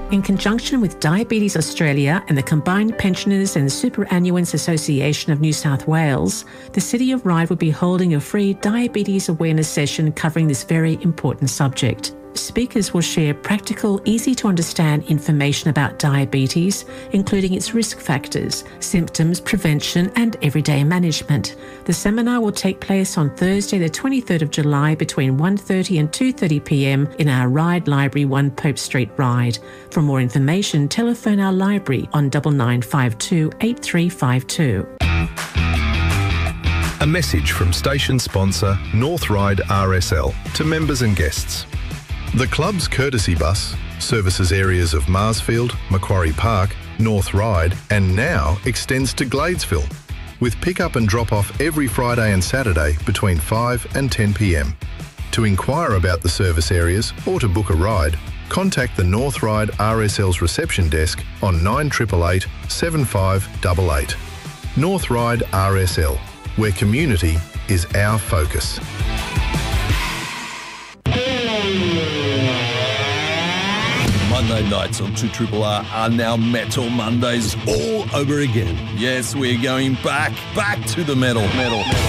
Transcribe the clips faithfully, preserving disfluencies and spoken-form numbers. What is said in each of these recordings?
In conjunction with Diabetes Australia and the Combined Pensioners and Superannuants Association of New South Wales, the City of Ryde will be holding a free diabetes awareness session covering this very important subject. Speakers will share practical, easy-to-understand information about diabetes, including its risk factors, symptoms, prevention and everyday management. The seminar will take place on Thursday the twenty-third of July between one thirty and two thirty p m in our Ryde Library, one Pope Street, Ryde. For more information, telephone our library on nine nine five two, eight three five two. A message from station sponsor North Ryde R S L to members and guests. The club's courtesy bus services areas of Marsfield, Macquarie Park, North Ryde and now extends to Gladesville, with pick-up and drop-off every Friday and Saturday between five and ten p m. To inquire about the service areas or to book a ride, contact the North Ryde R S L's reception desk on nine eight eight eight, seven five eight eight. North Ryde R S L, where community is our focus. Monday nights on two R R are now Metal Mondays all over again. Yes, we're going back, back to the metal. Metal, metal,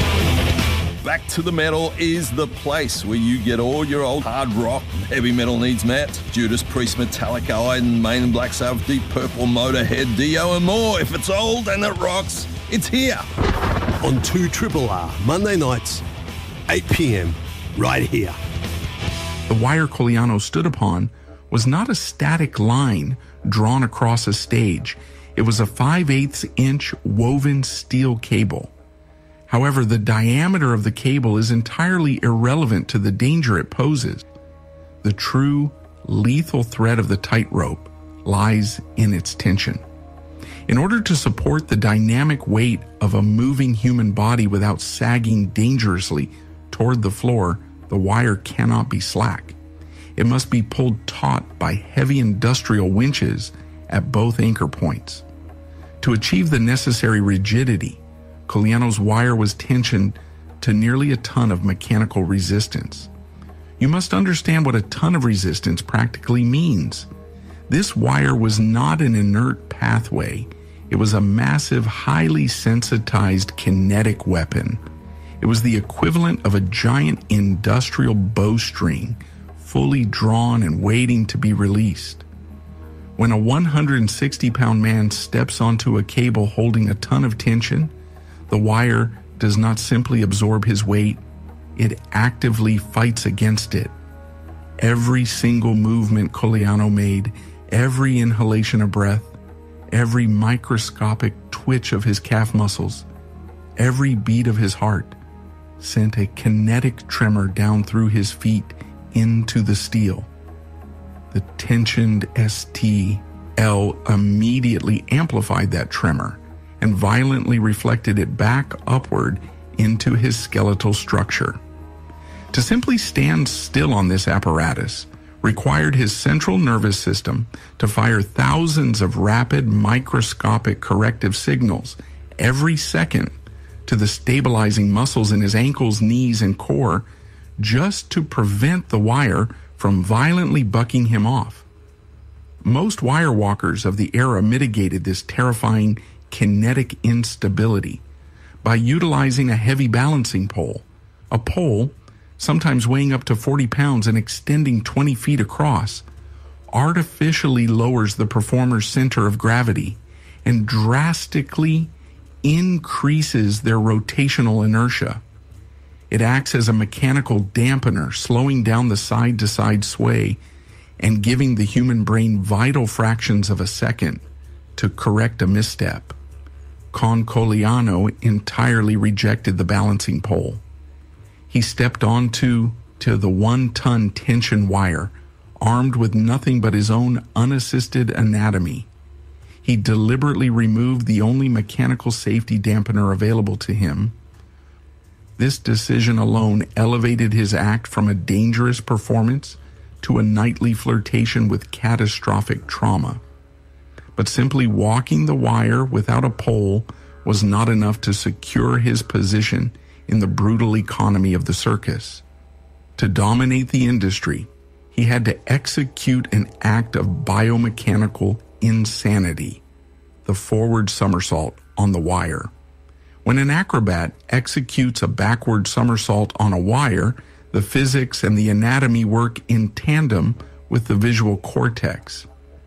metal. Back to the Metal is the place where you get all your old hard rock and heavy metal needs met. Judas Priest, Metallica, Iron Maiden, Black Sabbath, Deep Purple, Motorhead, Dio and more. If it's old and it rocks, it's here. On two R R, Monday nights, eight p m, right here. The wire Coliano stood upon was not a static line drawn across a stage. It was a five eighths inch woven steel cable. However, the diameter of the cable is entirely irrelevant to the danger it poses. The true lethal threat of the tightrope lies in its tension. In order to support the dynamic weight of a moving human body without sagging dangerously toward the floor, the wire cannot be slack. It must be pulled taut by heavy industrial winches at both anchor points. To achieve the necessary rigidity, Coliano's wire was tensioned to nearly a ton of mechanical resistance. You must understand what a ton of resistance practically means. This wire was not an inert pathway. It was a massive, highly sensitized kinetic weapon. It was the equivalent of a giant industrial bowstring, fully drawn and waiting to be released. When a one hundred sixty pound man steps onto a cable holding a ton of tension, the wire does not simply absorb his weight, it actively fights against it. Every single movement Coliano made, every inhalation of breath, every microscopic twitch of his calf muscles, every beat of his heart sent a kinetic tremor down through his feet into the steel. The tensioned S T L immediately amplified that tremor and violently reflected it back upward into his skeletal structure. To simply stand still on this apparatus required his central nervous system to fire thousands of rapid microscopic corrective signals every second to the stabilizing muscles in his ankles, knees, and core, just to prevent the wire from violently bucking him off. Most wire walkers of the era mitigated this terrifying kinetic instability by utilizing a heavy balancing pole. A pole, sometimes weighing up to forty pounds and extending twenty feet across, artificially lowers the performer's center of gravity and drastically increases their rotational inertia. It acts as a mechanical dampener, slowing down the side-to-side sway and giving the human brain vital fractions of a second to correct a misstep. Con Coliano entirely rejected the balancing pole. He stepped onto to the one-ton tension wire, armed with nothing but his own unassisted anatomy. He deliberately removed the only mechanical safety dampener available to him. This decision alone elevated his act from a dangerous performance to a nightly flirtation with catastrophic trauma. But simply walking the wire without a pole was not enough to secure his position in the brutal economy of the circus. To dominate the industry, he had to execute an act of biomechanical insanity, the forward somersault on the wire. When an acrobat executes a backward somersault on a wire, the physics and the anatomy work in tandem with the visual cortex.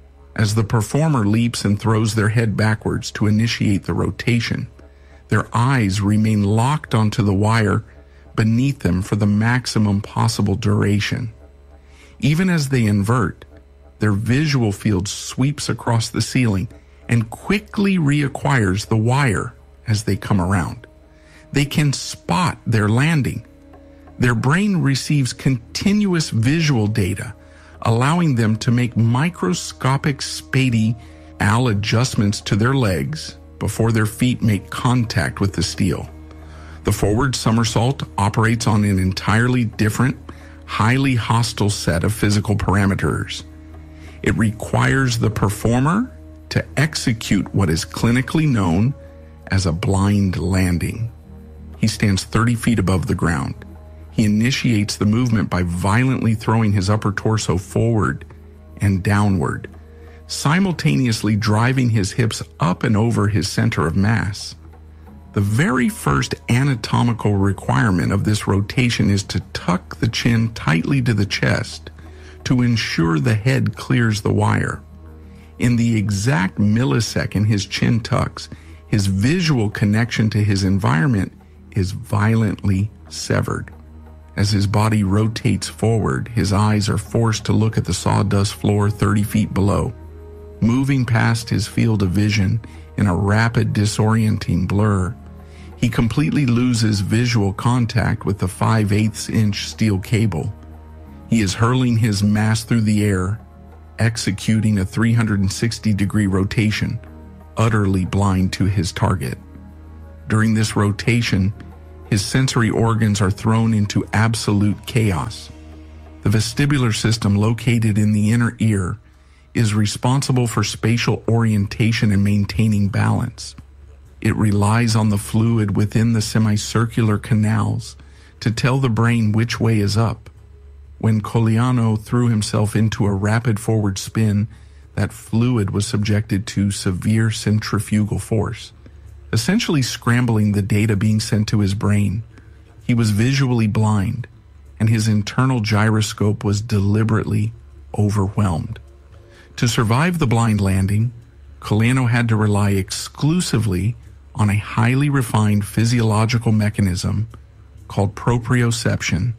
As the performer leaps and throws their head backwards to initiate the rotation, their eyes remain locked onto the wire beneath them for the maximum possible duration. Even as they invert, their visual field sweeps across the ceiling and quickly reacquires the wire as they come around. They can spot their landing. Their brain receives continuous visual data, allowing them to make microscopic spatial adjustments to their legs before their feet make contact with the steel. The forward somersault operates on an entirely different, highly hostile set of physical parameters. It requires the performer to execute what is clinically known as a blind landing. He stands thirty feet above the ground. He initiates the movement by violently throwing his upper torso forward and downward, simultaneously driving his hips up and over his center of mass. The very first anatomical requirement of this rotation is to tuck the chin tightly to the chest to ensure the head clears the wire. In the exact millisecond his chin tucks, his visual connection to his environment is violently severed. As his body rotates forward, his eyes are forced to look at the sawdust floor thirty feet below. Moving past his field of vision in a rapid, disorienting blur, he completely loses visual contact with the five eighths inch steel cable. He is hurling his mass through the air, executing a three hundred sixty degree rotation, utterly blind to his target. During this rotation, his sensory organs are thrown into absolute chaos. The vestibular system located in the inner ear is responsible for spatial orientation and maintaining balance. It relies on the fluid within the semicircular canals to tell the brain which way is up. When Coliano threw himself into a rapid forward spin, that fluid was subjected to severe centrifugal force, essentially scrambling the data being sent to his brain. He was visually blind, and his internal gyroscope was deliberately overwhelmed. To survive the blind landing, Coliano had to rely exclusively on a highly refined physiological mechanism called proprioception.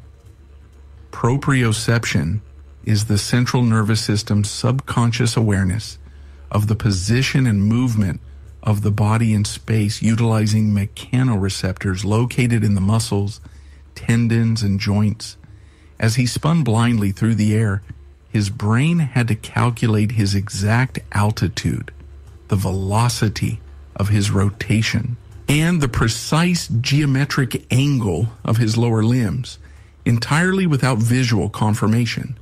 Proprioception is the central nervous system's subconscious awareness of the position and movement of the body in space, utilizing mechanoreceptors located in the muscles, tendons, and joints. As he spun blindly through the air, his brain had to calculate his exact altitude, the velocity of his rotation, and the precise geometric angle of his lower limbs, entirely without visual confirmation.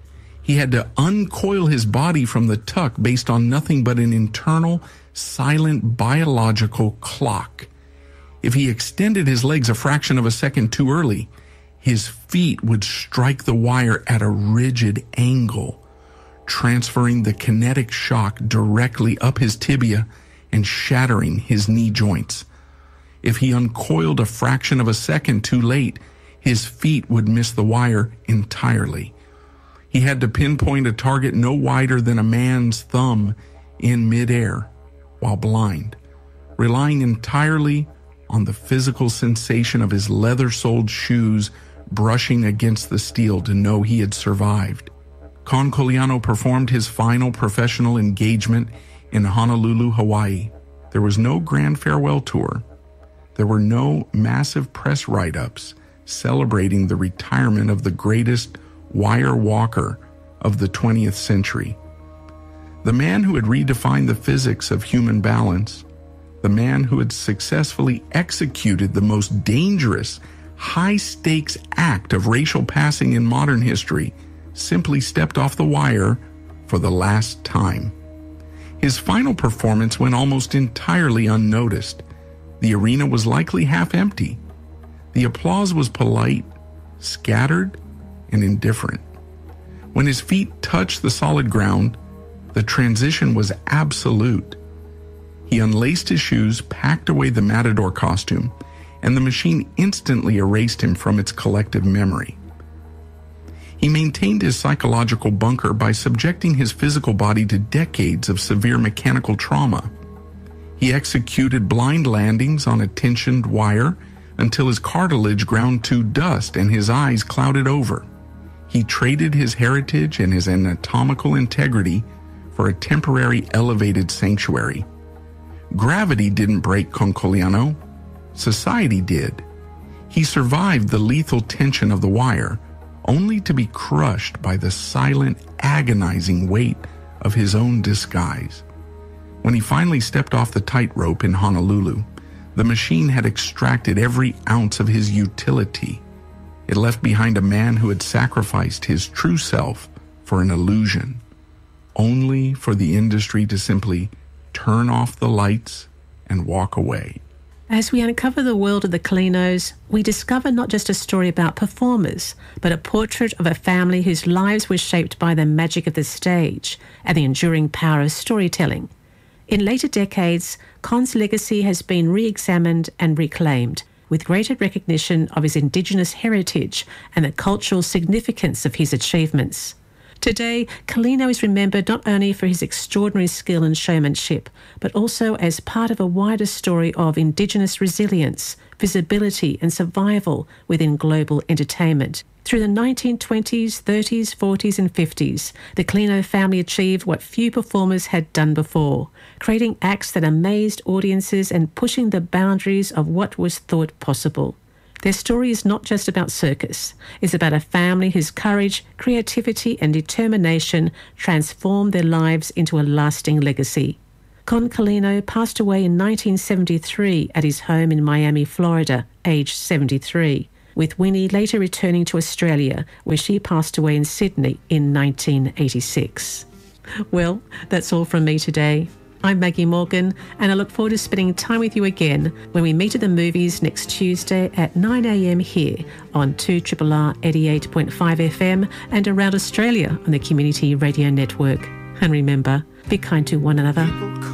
He had to uncoil his body from the tuck based on nothing but an internal, silent biological clock. If he extended his legs a fraction of a second too early, his feet would strike the wire at a rigid angle, transferring the kinetic shock directly up his tibia and shattering his knee joints. If he uncoiled a fraction of a second too late, his feet would miss the wire entirely. He had to pinpoint a target no wider than a man's thumb in midair while blind, relying entirely on the physical sensation of his leather-soled shoes brushing against the steel to know he had survived. Con Coliano performed his final professional engagement in Honolulu, Hawaii. There was no grand farewell tour. There were no massive press write-ups celebrating the retirement of the greatest wire walker of the twentieth century. The man who had redefined the physics of human balance, the man who had successfully executed the most dangerous, high-stakes act of racial passing in modern history, simply stepped off the wire for the last time. His final performance went almost entirely unnoticed. The arena was likely half empty. The applause was polite, scattered, and indifferent. When his feet touched the solid ground, the transition was absolute. He unlaced his shoes, packed away the matador costume, and the machine instantly erased him from its collective memory. He maintained his psychological bunker by subjecting his physical body to decades of severe mechanical trauma. He executed blind landings on a tensioned wire until his cartilage ground to dust and his eyes clouded over. He traded his heritage and his anatomical integrity for a temporary elevated sanctuary. Gravity didn't break Concoliano. Society did. He survived the lethal tension of the wire, only to be crushed by the silent, agonizing weight of his own disguise. When he finally stepped off the tightrope in Honolulu, the machine had extracted every ounce of his utility. It left behind a man who had sacrificed his true self for an illusion, only for the industry to simply turn off the lights and walk away. As we uncover the world of the Colinos, we discover not just a story about performers, but a portrait of a family whose lives were shaped by the magic of the stage and the enduring power of storytelling. In later decades, Con's legacy has been re-examined and reclaimed, with greater recognition of his Indigenous heritage and the cultural significance of his achievements. Today, Colino is remembered not only for his extraordinary skill and showmanship, but also as part of a wider story of Indigenous resilience, visibility and survival within global entertainment. Through the nineteen twenties, thirties, forties and fifties, the Colino family achieved what few performers had done before, creating acts that amazed audiences and pushing the boundaries of what was thought possible. Their story is not just about circus. It's about a family whose courage, creativity and determination transformed their lives into a lasting legacy. Con Colino passed away in nineteen seventy-three at his home in Miami, Florida, aged seventy-three, with Winnie later returning to Australia, where she passed away in Sydney in nineteen eighty-six. Well, that's all from me today. I'm Maggie Morgan, and I look forward to spending time with you again when we meet at the movies next Tuesday at nine a.m. here on two R R R eighty-eight point five F M and around Australia on the Community Radio Network. And remember, be kind to one another.